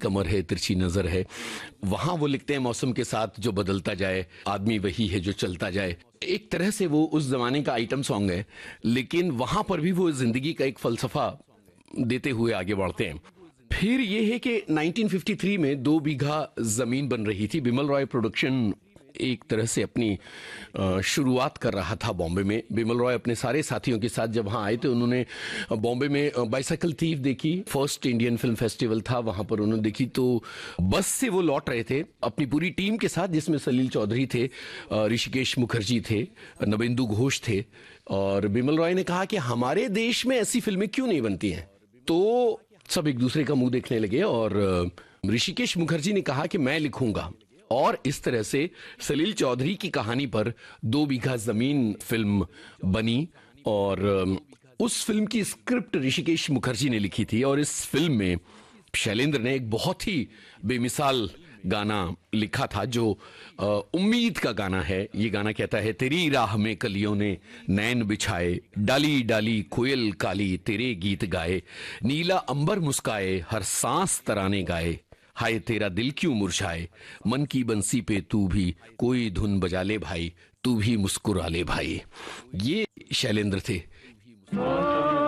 कमर है, तिरछी नजर है। वहां वो लिखते हैं मौसम के साथ जो बदलता जाए, आदमी वही है जो चलता जाए। एक तरह से वो उस जमाने का आइटम सॉन्ग है, लेकिन वहां पर भी वो जिंदगी का एक फलसफा देते हुए आगे बढ़ते हैं। फिर ये है कि 1953 में 2 बीघा जमीन बन रही थी। बिमल रॉय प्रोडक्शन एक तरह से अपनी शुरुआत कर रहा था बॉम्बे में। बिमल रॉय अपने सारे साथियों के साथ जब वहाँ आए थे, उन्होंने बॉम्बे में बाइसाइकिल थीफ देखी। फर्स्ट इंडियन फिल्म फेस्टिवल था, वहाँ पर उन्होंने देखी। तो बस से वो लौट रहे थे अपनी पूरी टीम के साथ, जिसमें सलील चौधरी थे, ऋषिकेश मुखर्जी थे, नवेंदु घोष थे। और बिमल रॉय ने कहा कि हमारे देश में ऐसी फिल्में क्यों नहीं बनती हैं। तो सब एक दूसरे का मुंह देखने लगे और ऋषिकेश मुखर्जी ने कहा कि मैं लिखूंगा। और इस तरह से सलील चौधरी की कहानी पर 2 बीघा जमीन फिल्म बनी। और उस फिल्म की स्क्रिप्ट ऋषिकेश मुखर्जी ने लिखी थी। और इस फिल्म में शैलेंद्र ने एक बहुत ही बेमिसाल गाना लिखा था, जो उम्मीद का गाना है। ये गाना कहता है, तेरी राह में कलियों ने नैन बिछाए, डाली डाली कोयल काली तेरे गीत गाए, नीला अंबर मुस्काए हर सांस तराने गाए, हाय तेरा दिल क्यों मुरझाए, मन की बंसी पे तू भी कोई धुन बजा ले भाई, तू भी मुस्कुरा ले भाई। ये शैलेंद्र थे।